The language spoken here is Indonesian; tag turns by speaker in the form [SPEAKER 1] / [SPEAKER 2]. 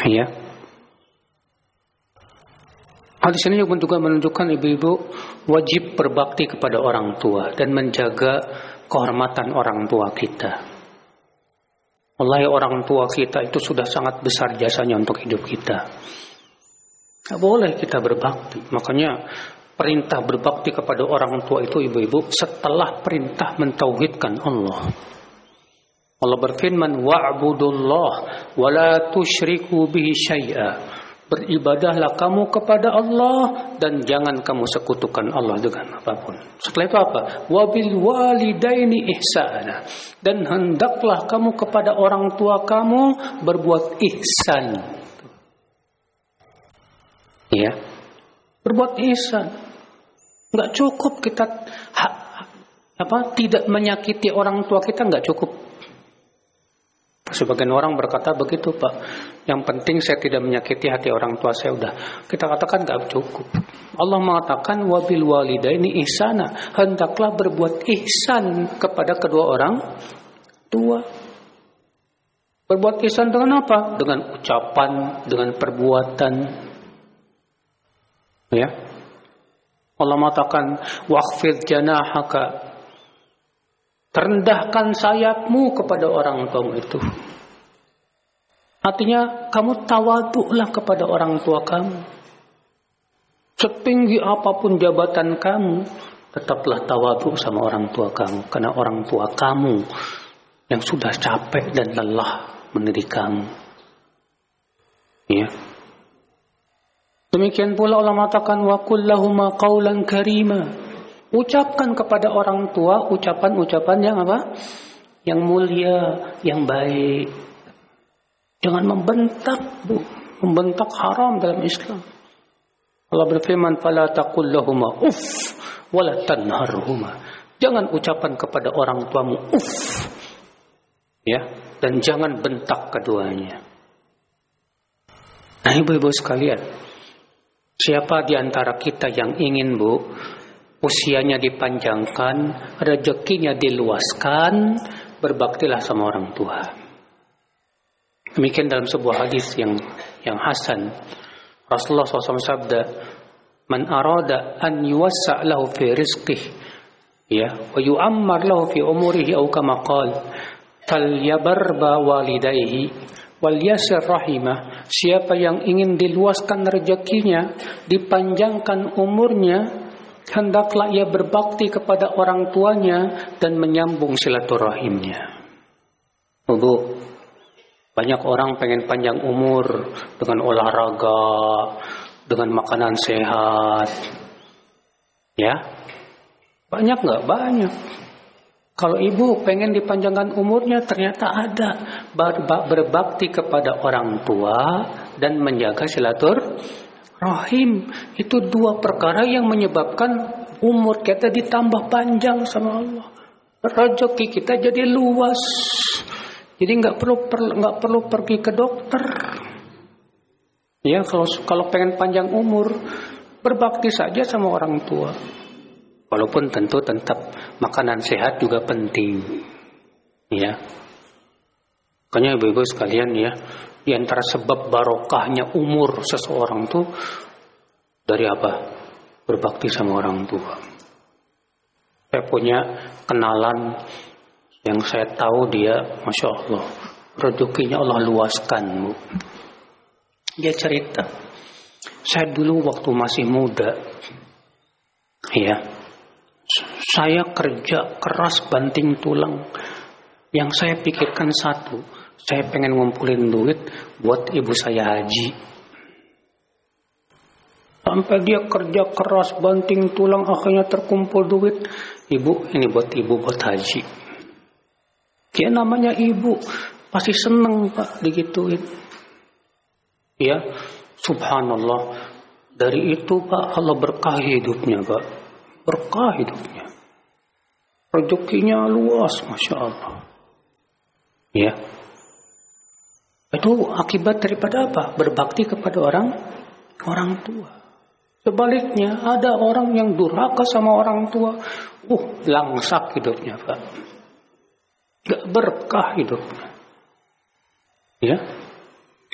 [SPEAKER 1] Ya. Hadis ini juga menunjukkan ibu-ibu wajib berbakti kepada orang tua dan menjaga kehormatan orang tua kita. Wallahi orang tua kita itu sudah sangat besar jasanya untuk hidup kita. Tidak boleh kita berbakti. Makanya perintah berbakti kepada orang tua itu ibu-ibu setelah perintah mentauhidkan Allah. Allah berfirman, wa'budullah wa la tusyriku bihi syai'a. Beribadahlah kamu kepada Allah dan jangan kamu sekutukan Allah dengan apapun. Setelah itu apa? Wabil walidaini ihsana. Dan hendaklah kamu kepada orang tua kamu berbuat ihsan. Ya. Berbuat ihsan. Enggak cukup kita tidak menyakiti orang tua kita, enggak cukup. Sebagian orang berkata begitu, Pak. Yang penting saya tidak menyakiti hati orang tua saya, udah. Kita katakan gak cukup. Allah mengatakan wabil walidaini ihsana. Hendaklah berbuat ihsan kepada kedua orang tua. Berbuat ihsan dengan apa? Dengan ucapan, dengan perbuatan. Ya. Allah mengatakan waqfid janahaka. Terendahkan sayapmu kepada orang tuamu itu. Artinya kamu tawaduklah kepada orang tua kamu. Setinggi apapun jabatan kamu, tetaplah tawaduk sama orang tua kamu. Karena orang tua kamu yang sudah capek dan lelah mendidik kamu. Ya. Demikian pula Allah mengatakan wa qul lahuma qawlan karima. Ucapkan kepada orang tua ucapan-ucapan yang apa? Yang mulia, yang baik. Jangan membentak, Bu. Membentak haram dalam Islam. Allah berfirman, "Fala taqul lahuma uff wa la tanharhuma." Jangan ucapan kepada orang tuamu uff. Ya, dan jangan bentak keduanya. Nah, ibu-ibu sekalian, siapa di antara kita yang ingin, Bu, usianya dipanjangkan, rezekinya diluaskan, berbaktilah sama orang tua. Demikian dalam sebuah hadis yang hasan. Rasulullah SAW sabda, "Man arada an yuwassa' lahu fi rizqihi, ya, wa yu'ammar lahu fi umurihi aw kama qala, falyabarba walidayhi wal yasir rahimah." Siapa yang ingin diluaskan rezekinya, dipanjangkan umurnya, hendaklah ia berbakti kepada orang tuanya dan menyambung silaturahimnya. Bu, banyak orang pengen panjang umur dengan olahraga, dengan makanan sehat. Ya, banyak nggak? Banyak. Kalau ibu pengen dipanjangkan umurnya, ternyata ada berbakti kepada orang tua dan menjaga silaturahim. Itu dua perkara yang menyebabkan umur kita ditambah panjang sama Allah. Rezeki kita jadi luas. Jadi nggak perlu pergi ke dokter. Ya, kalau pengen panjang umur, berbakti saja sama orang tua. Walaupun tentu tetap makanan sehat juga penting. Ya. Makanya ibu-ibu sekalian ya, di antara sebab barokahnya umur seseorang tuh dari apa? Berbakti sama orang tua. Saya punya kenalan yang saya tahu dia, Masya Allah, rezekinya Allah luaskan, Bu. Dia cerita, saya dulu waktu masih muda, ya, saya kerja keras banting tulang. Yang saya pikirkan satu, saya pengen ngumpulin duit buat ibu saya haji. Sampai dia kerja keras banting tulang, akhirnya terkumpul duit. Ibu, ini buat ibu buat haji. Dia namanya ibu, pasti seneng, Pak, digituin. Ya, subhanallah. Dari itu, Pak, Allah berkahi hidupnya, Pak. Berkah hidupnya. Rezekinya luas, Masya Allah. Ya. Itu akibat daripada apa? Berbakti kepada orang tua. Sebaliknya, ada orang yang durhaka sama orang tua. Langsak hidupnya, Pak. Gak berkah hidupnya. Ya.